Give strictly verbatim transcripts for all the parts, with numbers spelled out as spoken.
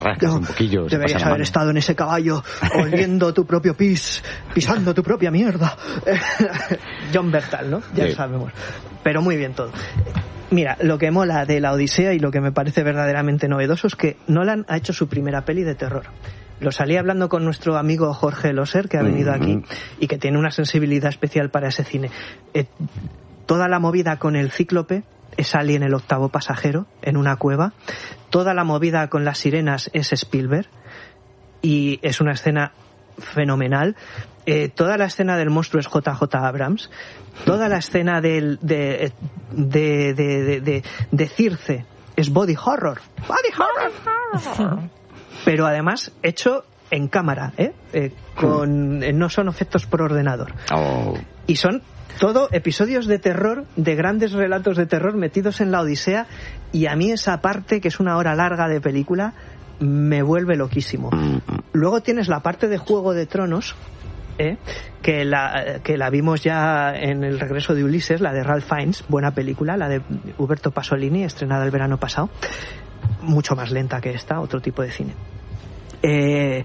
rascas un poquillo. Deberías haber estado en ese caballo, oliendo tu propio pis, pisando tu propia mierda. John Bertal, ¿no? Ya sí. Sabemos. Pero muy bien todo. Mira, lo que mola de la Odisea y lo que me parece verdaderamente novedoso es que Nolan ha hecho su primera peli de terror. Lo salí hablando con nuestro amigo Jorge Loser, que ha venido mm-hmm. aquí y que tiene una sensibilidad especial para ese cine. Eh, toda la movida con el cíclope es Alien el octavo pasajero en una cueva. Toda la movida con las sirenas es Spielberg y es una escena fenomenal. Eh, toda la escena del monstruo es J J Abrams. Toda la escena del, de, de, de, de, de, de Circe es body horror. Body horror. Pero además hecho en cámara, ¿eh? Eh, con, eh, no son efectos por ordenador. Oh. Y son todo episodios de terror, de grandes relatos de terror metidos en la Odisea, y a mí esa parte, que es una hora larga de película, me vuelve loquísimo. Luego tienes la parte de Juego de Tronos, ¿eh? que, la, que la vimos ya en El regreso de Ulises, la de Ralph Fiennes, buena película, la de Uberto Pasolini, estrenada el verano pasado, mucho más lenta que esta, otro tipo de cine. Eh,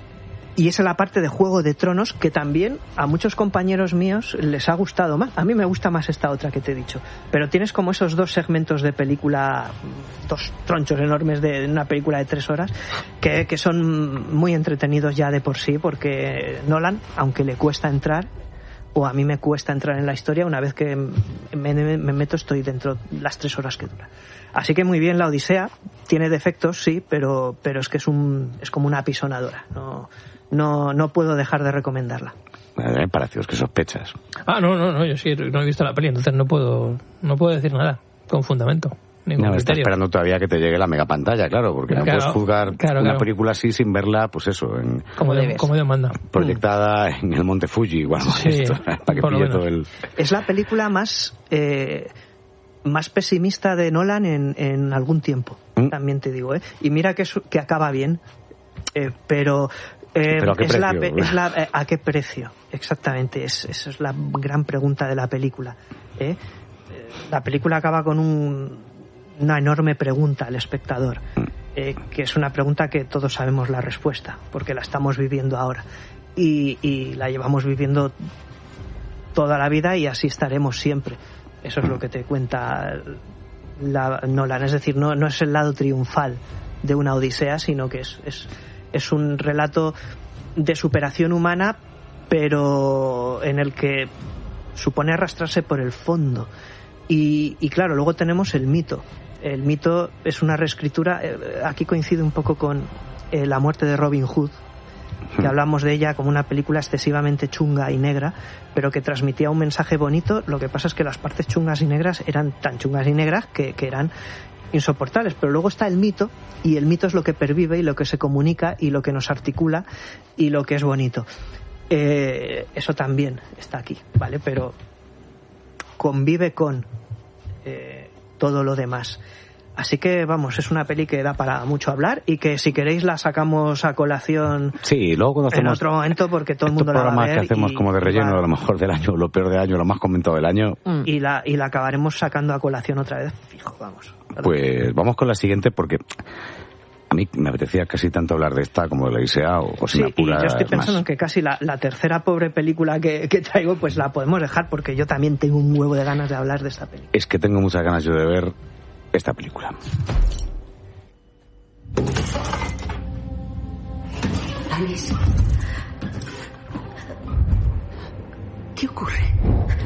y esa es la parte de Juego de Tronos, que también a muchos compañeros míos les ha gustado más. A mí me gusta más esta otra que te he dicho, pero tienes como esos dos segmentos de película, dos tronchos enormes de una película de tres horas que, que son muy entretenidos ya de por sí, porque Nolan, aunque le cuesta entrar, o a mí me cuesta entrar en la historia, una vez que me, me, me meto estoy dentro las tres horas que dura. Así que muy bien la Odisea, tiene defectos, sí, pero pero es que es un es como una apisonadora. No no no puedo dejar de recomendarla. Me pareció, es que sospechas. Ah, no, no, no, yo sí no he visto la peli, entonces no puedo no puedo decir nada con fundamento. No, está esperando todavía que te llegue la mega pantalla, claro, porque no claro, puedes juzgar claro, una claro. película así sin verla, pues eso, en, como, de, como Dios manda. Proyectada en el Monte Fuji, igual, sí, esto, para que pille todo el... Es la película más eh, más pesimista de Nolan en, en algún tiempo, ¿Mm? También te digo, ¿eh? Y mira que, es, que acaba bien, eh, pero... Eh, ¿Pero a qué es precio? La, es la, eh, ¿A qué precio? Exactamente, es, esa es la gran pregunta de la película. ¿eh? La película acaba con un, una enorme pregunta al espectador, eh, que es una pregunta que todos sabemos la respuesta, porque la estamos viviendo ahora. Y, y la llevamos viviendo toda la vida y así estaremos siempre. Eso es lo que te cuenta la Nolan. Es decir, no, no es el lado triunfal de una Odisea, sino que es... es Es un relato de superación humana, pero en el que supone arrastrarse por el fondo. Y, y claro, luego tenemos el mito. El mito es una reescritura. Eh, aquí coincide un poco con eh, La muerte de Robin Hood, que hablamos de ella como una película excesivamente chunga y negra, pero que transmitía un mensaje bonito. Lo que pasa es que las partes chungas y negras eran tan chungas y negras que, que eran insoportables, pero luego está el mito, y el mito es lo que pervive y lo que se comunica y lo que nos articula y lo que es bonito. Eh, eso también está aquí, ¿vale? Pero convive con eh, todo lo demás. Así que, vamos, es una peli que da para mucho hablar y que si queréis la sacamos a colación sí, luego cuando hacemos en otro momento porque todo el mundo la va a ver. Estos programas que hacemos y, como de relleno, va, a lo mejor del año, lo peor del año, lo más comentado del año. Y la, y la acabaremos sacando a colación otra vez, fijo, vamos. Pues vamos con la siguiente porque a mí me apetecía casi tanto hablar de esta como de la Odisea o, o sí, si me apura y yo estoy pensando más. en que casi la, la tercera pobre película que, que traigo pues la podemos dejar porque yo también tengo un huevo de ganas de hablar de esta película. Es que tengo muchas ganas yo de ver esta película. Alice, ¿qué ocurre?